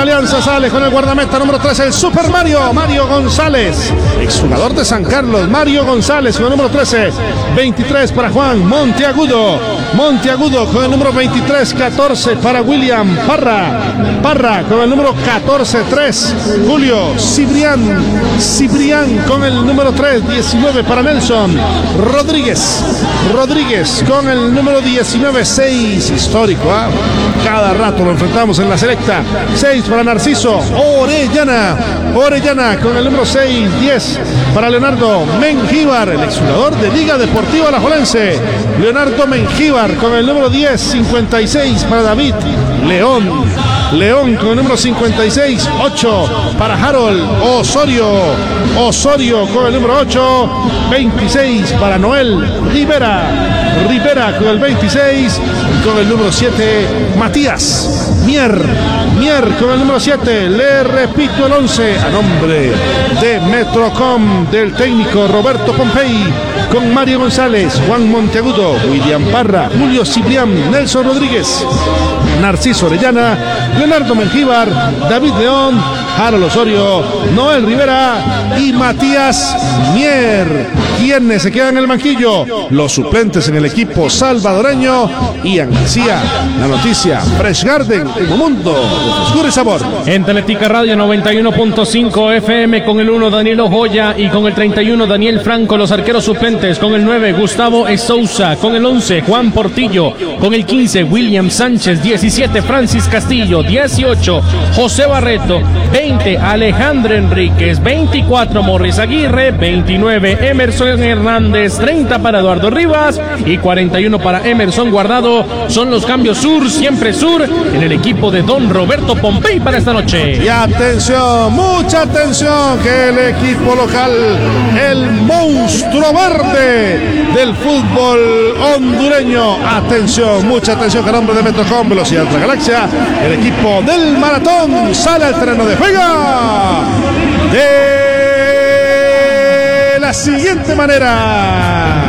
Alianza sale con el guardameta número 13, el Super Mario, Mario González, exjugador de San Carlos, Mario González con el número 13, 23 para Juan Monteagudo, Monteagudo con el número 23, 14 para William Parra, Parra con el número 14, 3, Julio Cibrián, Cibrián con el número 3, 19 para Nelson Rodríguez, Rodríguez con el número 19, 6, histórico, cada rato lo enfrentamos en la selecta, 6 para Narciso Orellana, Orellana con el número 6, 10 para Leonardo Mengíbar, el exjugador de Liga Deportiva Alajuelense, Leonardo Mengíbar con el número 10, 56 para David León, León con el número 56, 8 para Harold Osorio, Osorio con el número 8, 26 para Noel Rivera, Rivera con el 26 y con el número 7 Matías Mier, Mier con el número 7, le repito el 11 a nombre de Metrocom, del técnico Roberto Pompey, con Mario González, Juan Monteagudo, William Parra, Julio Cibrián, Nelson Rodríguez, Narciso Orellana, Leonardo Mengíbar, David León, Harold Osorio, Noel Rivera y Matías Mier. ¿Quiénes se quedan en el banquillo? Los suplentes en el equipo salvadoreño. Ian García, La Noticia, Fresh Garden, el mundo de frescura y sabor. En Teletica Radio 91.5 FM con el 1 Danilo Joya y con el 31 Daniel Franco, los arqueros suplentes, con el 9 Gustavo Esouza, con el 11 Juan Portillo, con el 15 William Sánchez, 17 Francis Castillo, 18 José Barreto, 20 Alejandro Enríquez, 24 Morris Aguirre, 29 Emerson Hernández, 30 para Eduardo Rivas y 41 para Emerson Guardado. Son los cambios sur, siempre sur, en el equipo de don Roberto Pompey para esta noche. Y atención, mucha atención, que el equipo local, el monstruo verde del fútbol hondureño, atención, mucha atención, que a nombre de Metrocom, Velocidad de la Galaxia, el equipo del maratón sale al terreno de juego de la siguiente manera.